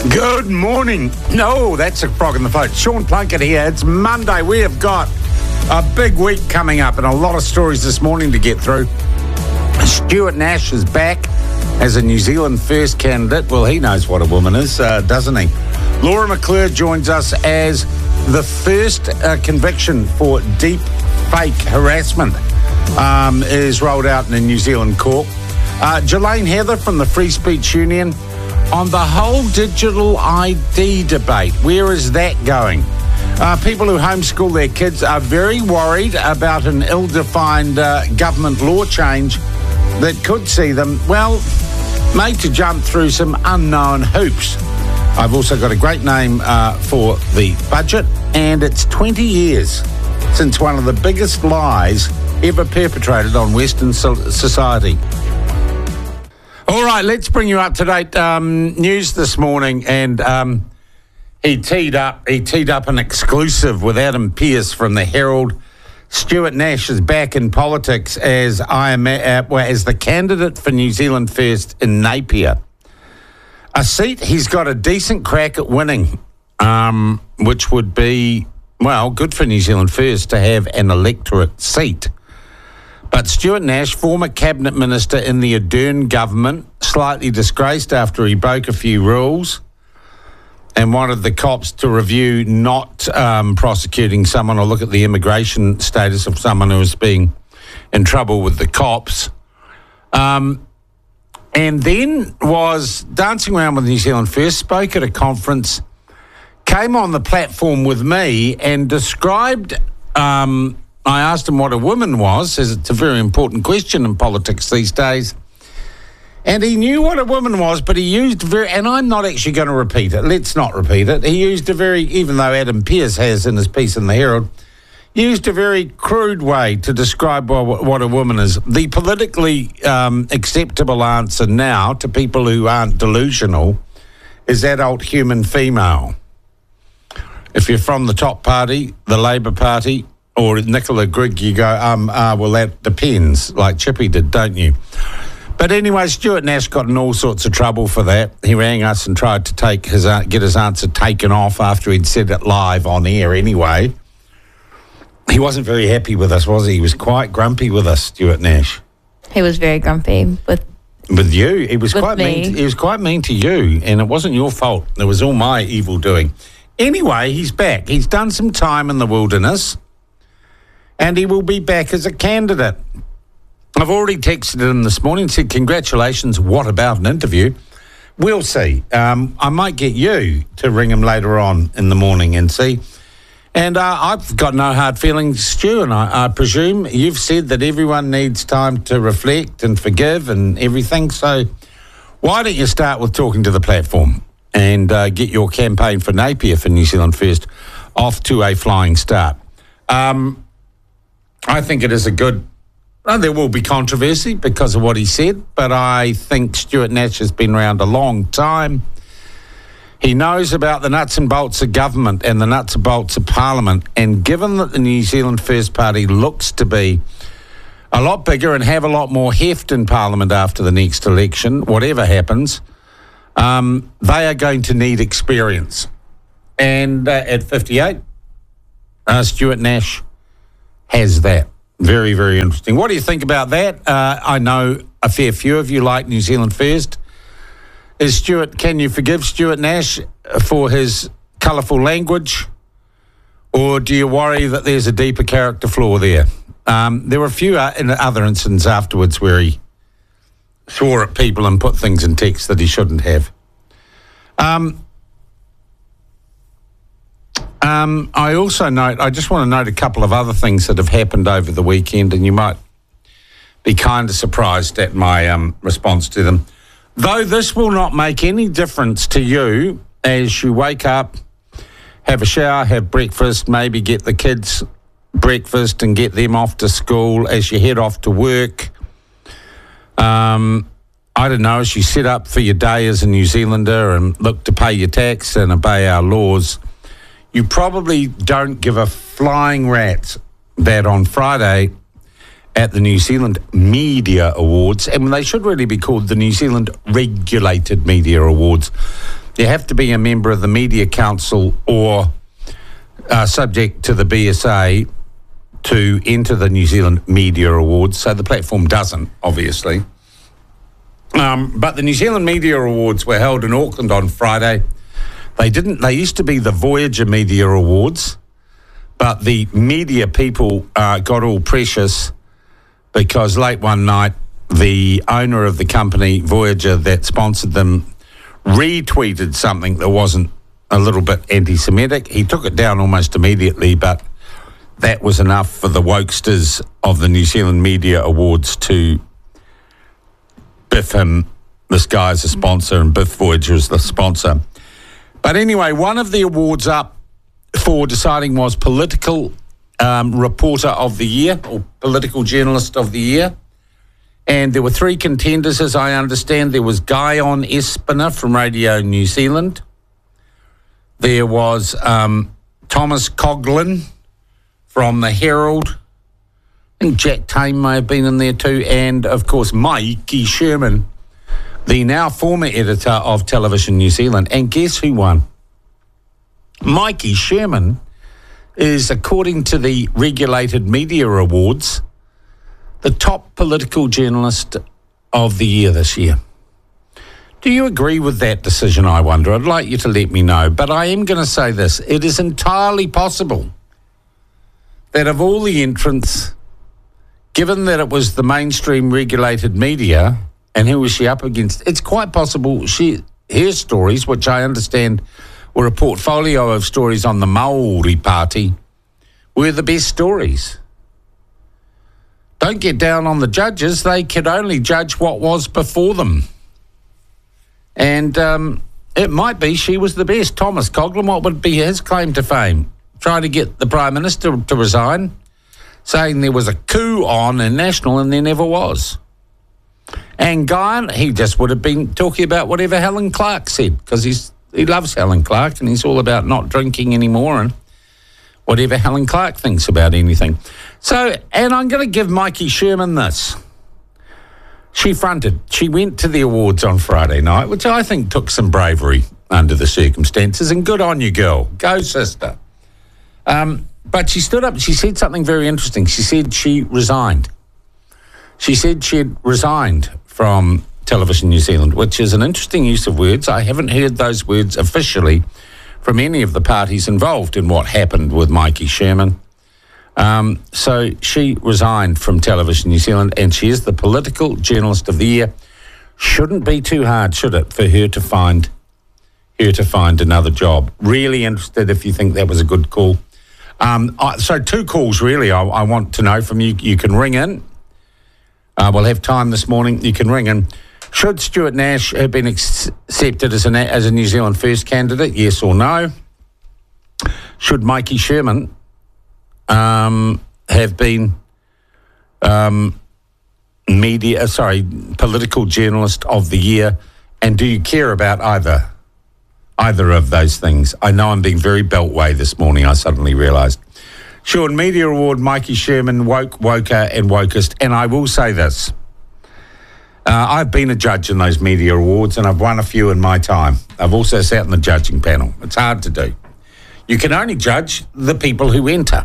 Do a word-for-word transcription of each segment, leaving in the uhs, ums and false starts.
Good morning. No, that's a frog in the throat. Sean Plunkett here. It's Monday. We have got a big week coming up and a lot of stories this morning to get through. Stuart Nash is back as a New Zealand First candidate. Well, he knows what a woman is, uh, doesn't he? Laura McClure joins us as the first uh, conviction for deep fake harassment um, is rolled out in a New Zealand court. Uh, Jelaine Heather from the Free Speech Union on the whole digital I D debate. Where is that going? Uh, people who homeschool their kids are very worried about an ill-defined uh, government law change that could see them, well, made to jump through some unknown hoops. I've also got a great name uh, for the budget, and it's twenty years since one of the biggest lies ever perpetrated on Western so- society. All right, let's bring you up to date um, news this morning, and um, he teed up. He teed up an exclusive with Adam Pearce from the Herald. Stuart Nash is back in politics as I am uh, well, as the candidate for New Zealand First in Napier. A seat he's got a decent crack at winning, um, which would be well good for New Zealand First to have an electorate seat. But Stuart Nash, former cabinet minister in the Ardern government, slightly disgraced after he broke a few rules and wanted the cops to review not um, prosecuting someone or look at the immigration status of someone who was being in trouble with the cops. Um, and then was dancing around with New Zealand First, spoke at a conference, came on the platform with me and described... Um, I asked him what a woman was, as it's a very important question in politics these days. And he knew what a woman was, but he used very, and I'm not actually going to repeat it. Let's not repeat it. He used a very, even though Adam Pearce has in his piece in the Herald, used a very crude way to describe what, what a woman is. The politically um, acceptable answer now to people who aren't delusional is adult human female. If you're from the top party, the Labour Party, or Nicola Grigg, you go, um, uh, well, that depends, like Chippy did, don't you? But anyway, Stuart Nash got in all sorts of trouble for that. He rang us and tried to take his uh, get his answer taken off after he'd said it live on air anyway. He wasn't very happy with us, was he? He was quite grumpy with us, Stuart Nash. He was very grumpy with With you. He was with quite me. mean. To, he was quite mean to you, and it wasn't your fault. It was all my evil doing. Anyway, he's back. He's done some time in the wilderness. And he will be back as a candidate. I've already texted him this morning and said, congratulations, what about an interview? We'll see. Um, I might get you to ring him later on in the morning and see. And uh, I've got no hard feelings, Stu, and I, I presume you've said that everyone needs time to reflect and forgive and everything. So why don't you start with talking to the platform and uh, get your campaign for Napier for New Zealand First off to a flying start. Um... I think it is a good... Well, there will be controversy because of what he said, but I think Stuart Nash has been around a long time. He knows about the nuts and bolts of government and the nuts and bolts of Parliament, and given that the New Zealand First Party looks to be a lot bigger and have a lot more heft in Parliament after the next election, whatever happens, um, they are going to need experience. And uh, at fifty-eight, uh, Stuart Nash has that. Very, very interesting. What do you think about that? Uh, I know a fair few of you like New Zealand First. Is Stuart, can you forgive Stuart Nash for his colourful language? Or do you worry that there's a deeper character flaw there? Um, there were a few uh, in other incidents afterwards where he swore at people and put things in text that he shouldn't have. Um... Um, I also note, I just want to note a couple of other things that have happened over the weekend, and you might be kind of surprised at my um, response to them. Though this will not make any difference to you as you wake up, have a shower, have breakfast, maybe get the kids breakfast and get them off to school as you head off to work. Um, I don't know, as you set up for your day as a New Zealander and look to pay your tax and obey our laws, you probably don't give a flying rat's that on Friday at the New Zealand Media Awards, and they should really be called the New Zealand Regulated Media Awards. You have to be a member of the Media Council or uh, subject to the B S A to enter the New Zealand Media Awards. So the platform doesn't, obviously. Um, but the New Zealand Media Awards were held in Auckland on Friday. They didn't. They used to be the Voyager Media Awards, but the media people uh, got all precious because late one night, the owner of the company, Voyager, that sponsored them, retweeted something that wasn't a little bit anti-Semitic. He took it down almost immediately, but that was enough for the wokesters of the New Zealand Media Awards to biff him. This guy's a sponsor and biff Voyager is the sponsor. But anyway, one of the awards up for deciding was Political um, Reporter of the Year or Political Journalist of the Year. And there were three contenders, as I understand. There was Guyon Espiner from Radio New Zealand. There was um, Thomas Coughlin from the Herald. And Jack Tame may have been in there too. And, of course, Mikey Sherman, the now former editor of Television New Zealand. And guess who won? Mikey Sherman is, according to the Regulated Media Awards, the top political journalist of the year this year. Do you agree with that decision, I wonder? I'd like you to let me know. But I am going to say this. It is entirely possible that of all the entrants, given that it was the mainstream regulated media, and who was she up against, it's quite possible she her stories, which I understand were a portfolio of stories on the Maori Party, were the best stories. Don't get down on the judges. They could only judge what was before them. And um, it might be she was the best. Thomas Coughlin, what would be his claim to fame? Trying to get the Prime Minister to resign, saying there was a coup on in National and there never was. And Guyon, he just would have been talking about whatever Helen Clark said, because he's he loves Helen Clark and he's all about not drinking anymore and whatever Helen Clark thinks about anything. So, and I'm going to give Mikey Sherman this. She fronted. She went to the awards on Friday night, which I think took some bravery under the circumstances, and good on you, girl. Go, sister. Um, but she stood up. She said something very interesting. She said she resigned. She said she had resigned from Television New Zealand, which is an interesting use of words. I haven't heard those words officially from any of the parties involved in what happened with Mikey Sherman. Um, so she resigned from Television New Zealand, and she is the Political Journalist of the Year. Shouldn't be too hard, should it, for her to find her to find another job. Really interested if you think that was a good call. Um, I, so two calls, really, I, I want to know from you. You can ring in. Uh, we'll have time this morning. You can ring in. Should Stuart Nash have been ex- accepted as, an, as a New Zealand First candidate, yes or no? Should Mikey Sherman um, have been um, media, sorry, Political Journalist of the Year? And do you care about either either of those things? I know I'm being very beltway this morning, I suddenly realised. Sean, Media Award, Mikey Sherman, woke, woker and wokest. And I will say this. Uh, I've been a judge in those media awards and I've won a few in my time. I've also sat in the judging panel. It's hard to do. You can only judge the people who enter.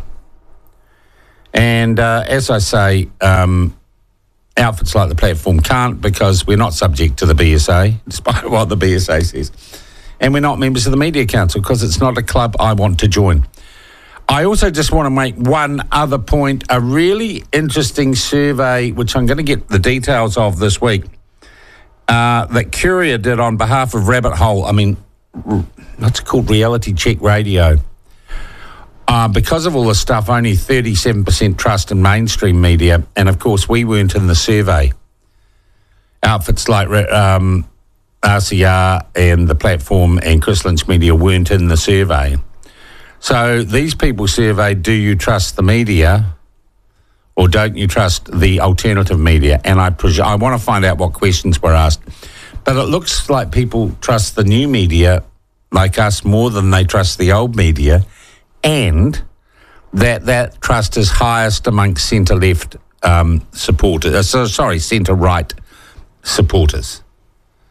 And uh, as I say, um, outfits like the platform can't, because we're not subject to the B S A, despite what the B S A says. And we're not members of the Media Council because it's not a club I want to join. I also just want to make one other point, a really interesting survey, which I'm going to get the details of this week, uh, that Curia did on behalf of Rabbit Hole. I mean, what's it called? Reality Check Radio. Uh, because of all this stuff, only thirty-seven percent trust in mainstream media. And, of course, we weren't in the survey. Outfits like um, R C R and the platform and Chris Lynch Media weren't in the survey. So these people surveyed, do you trust the media or don't you trust the alternative media? And I pres- I want to find out what questions were asked. But it looks like people trust the new media, like us, more than they trust the old media, and that that trust is highest amongst centre-left um, supporters, uh, so, sorry, centre-right supporters.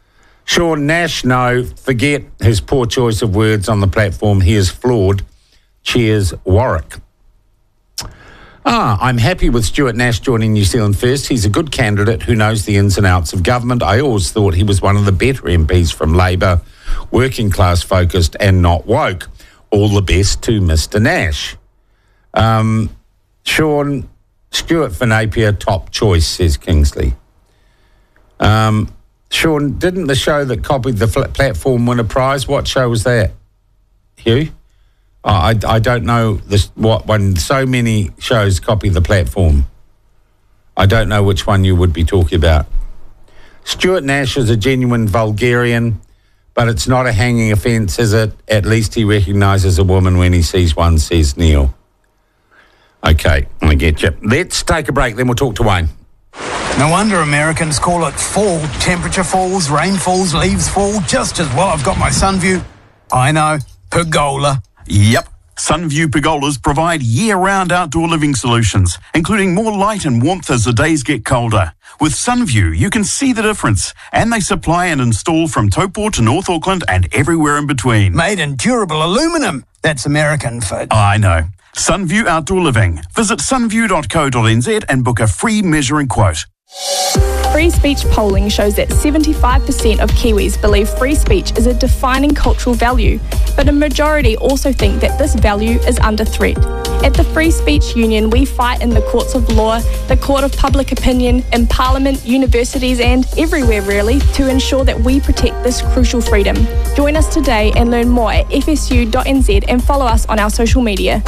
Sean Nash, no, forget his poor choice of words on the platform. He is flawed. Cheers, Warwick. Ah, I'm happy with Stuart Nash joining New Zealand First. He's a good candidate who knows the ins and outs of government. I always thought he was one of the better M Ps from Labour, working class focused and not woke. All the best to Mister Nash. Um, Sean, Stuart for Napier, top choice, says Kingsley. Um, Sean, didn't the show that copied the fl- platform win a prize? What show was that, Hugh? Oh, I, I don't know this, what when so many shows copy the platform. I don't know which one you would be talking about. Stuart Nash is a genuine vulgarian, but it's not a hanging offence, is it? At least he recognises a woman when he sees one, says Neil. Okay, I get you. Let's take a break, then we'll talk to Wayne. No wonder Americans call it fall. Temperature falls, rain falls, leaves fall, just as well I've got my Sunview. I know, pergola. Yep. Sunview pergolas provide year-round outdoor living solutions, including more light and warmth as the days get colder. With Sunview, you can see the difference, and they supply and install from Taupo to North Auckland and everywhere in between. Made in durable aluminum. That's American for... I know. Sunview Outdoor Living. Visit sunview dot co dot n z and book a free measuring quote. Free speech polling shows that seventy-five percent of Kiwis believe free speech is a defining cultural value, but a majority also think that this value is under threat. At the Free Speech Union, we fight in the courts of law, the court of public opinion, in Parliament, universities and everywhere really to ensure that we protect this crucial freedom. Join us today and learn more at f s u dot n z and follow us on our social media.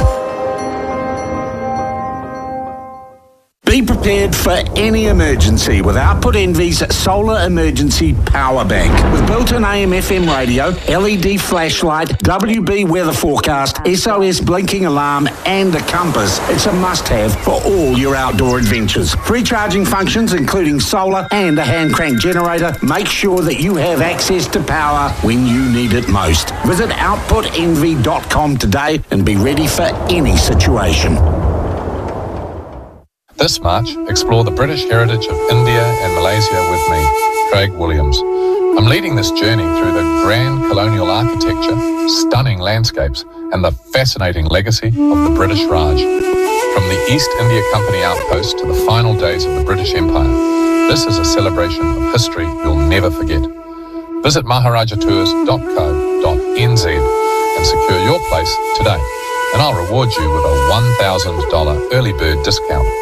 Be prepared for any emergency with Output Envy's Solar Emergency Power Bank. With built-in A M F M radio, L E D flashlight, W B weather forecast, S O S blinking alarm and a compass, it's a must-have for all your outdoor adventures. Free charging functions including solar and a hand-crank generator. Make sure that you have access to power when you need it most. Visit output envy dot com today and be ready for any situation. This March, explore the British heritage of India and Malaysia with me, Craig Williams. I'm leading this journey through the grand colonial architecture, stunning landscapes, and the fascinating legacy of the British Raj. From the East India Company outpost to the final days of the British Empire, this is a celebration of history you'll never forget. Visit maharaja tours dot co dot n z and secure your place today, and I'll reward you with a one thousand dollars early bird discount.